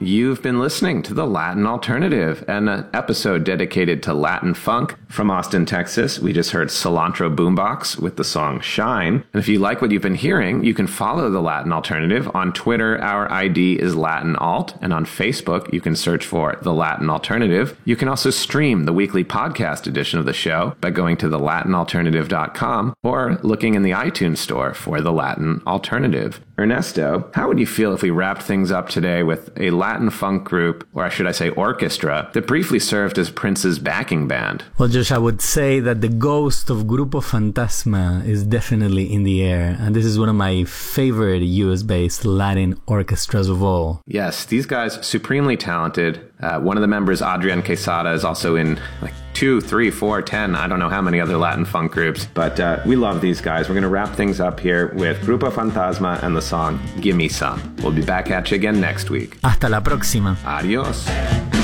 You've been listening to The Latin Alternative, an episode dedicated to Latin funk. From Austin, Texas, we just heard Cilantro Boombox with the song Shine. And if you like what you've been hearing, you can follow The Latin Alternative. On Twitter, our ID is Latin Alt, and on Facebook, you can search for The Latin Alternative. You can also stream the weekly podcast edition of the show by going to thelatinalternative.com or looking in the iTunes store for The Latin Alternative. Ernesto, how would you feel if we wrapped things up today with a Latin funk group, or should I say orchestra, that briefly served as Prince's backing band? Well, Josh, I would say that the ghost of Grupo Fantasma is definitely in the air, and this is one of my favorite US-based Latin orchestras of all. Yes, these guys, supremely talented. One of the members, Adrian Quesada, is also in 2, 3, 4, 10, I don't know how many other Latin funk groups, but we love these guys. We're going to wrap things up here with Grupo Fantasma and the song Gimme Some. We'll be back at you again next week. Hasta la próxima. Adios.